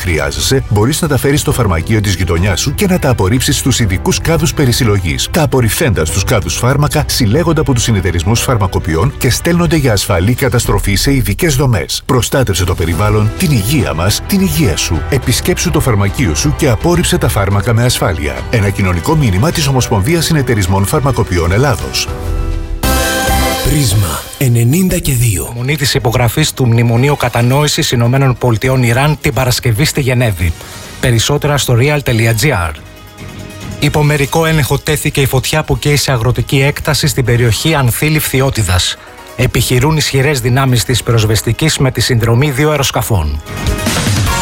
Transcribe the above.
χρειάζεσαι, μπορείς να τα φέρεις στο φαρμακείο της γειτονιάς σου και να τα απορρίψεις στους ειδικούς κάδους περισυλλογής. Τα απορριφθέντα στους κάδους φάρμακα συλλέγονται από τους συνεταιρισμούς φαρμακοποιών και στέλνονται για ασφαλή καταστροφή σε ειδικές δομές. Προστάτευσε το περιβάλλον, την υγεία μας, την υγεία σου. Επισκέψου το φαρμακείο σου και απόρριψε τα φάρμακα με ασφάλεια. Ένα κοινωνικό μήνυμα της Ομοσπονδίας Συνεταιρισμών Φαρμακοποιών Ελλάδος. Πρίσμα 92. Μονή της υπογραφής του Μνημονίου Κατανόησης Ηνωμένων Πολιτειών Ιράν την Παρασκευή στη Γενέβη. Περισσότερα στο real.gr. Υπό μερικό έλεγχο τέθηκε η φωτιά που καίει σε αγροτική έκταση στην περιοχή Ανθήλη Φθιώτιδας. Επιχειρούν ισχυρές δυνάμεις της πυροσβεστικής με τη συνδρομή 2 αεροσκαφών.